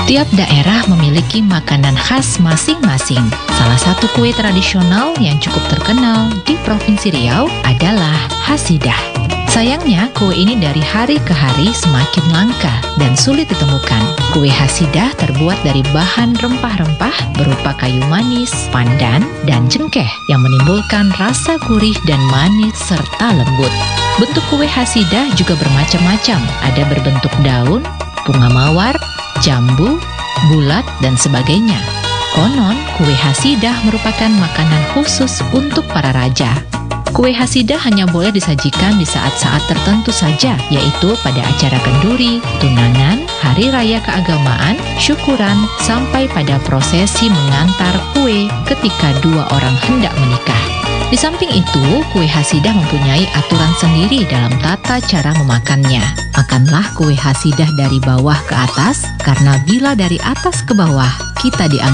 Tiap daerah memiliki makanan khas masing-masing. Salah satu kue tradisional yang cukup terkenal di Provinsi Riau adalah hasidah. Sayangnya, kue ini dari hari ke hari semakin langka dan sulit ditemukan. Kue hasidah terbuat dari bahan rempah-rempah berupa kayu manis, pandan, dan cengkeh yang menimbulkan rasa gurih dan manis serta lembut. Bentuk kue hasidah juga bermacam-macam. Ada berbentuk daun, bunga mawar, jambu, bulat, dan sebagainya. Konon, kue hasidah merupakan makanan khusus untuk para raja. Kue hasidah hanya boleh disajikan di saat-saat tertentu saja, yaitu pada acara kenduri, tunangan, hari raya keagamaan, syukuran, sampai pada prosesi mengantar kue ketika dua orang hendak menikah. Di samping itu, kue hasidah mempunyai aturan sendiri dalam tata cara memakannya. Makanlah kue hasidah dari bawah ke atas, karena bila dari atas ke bawah, kita dianggap